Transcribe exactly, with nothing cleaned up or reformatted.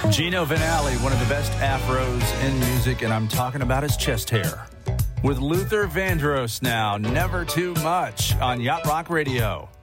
Gino Vanelli, one of the best afros in music, and I'm talking about his chest hair. With Luther Vandross now, Never Too Much on Yacht Rock Radio.